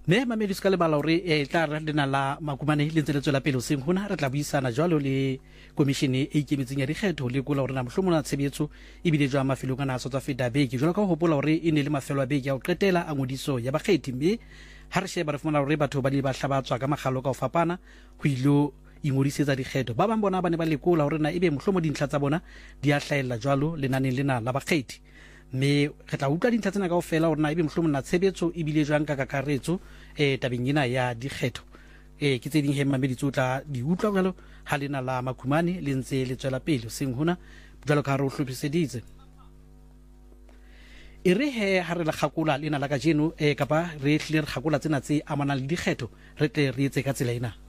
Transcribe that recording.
mme mamedi se ka lebala gore tla re lena la makumane le ntse le tswela pele o seng gona re tla buisana jalo le komishene e ikemetseng ya dikgetho le kola gore na mohlomong tshebetso ebile jwa mafelong ana a South Africa beke jalo ka go hopola gore e ne le mafelo a beke ya go qetela a ngodiso ya bakgethi mme ha re sheba re fumana gore batho ba le ba hlabatswa ka magalo ka go fapana go ilo ingodisetsa dikgetho ba bang bona ba ne ba lekola gore na ebe mohlomong dintlha tsa bona di a hlaela jalo lenaneng lena la bakgethi mme re tla utlwa dintlha tsena kaofela gore na ebe mohlomong na tshebetso ebile jwang ka kakaretso tabeng ena ya dikgetho ke tse ding he mamedi tla di utlwa jalo ha lena la makhumane le ntse le tswela pele o seng hona jalo ka re o hlophiseditse e re he ha re la kgakola lena la ka jeno kapa re hle re kgakola tsena tse amanang le dikgetho re tle re etse ka tsela ena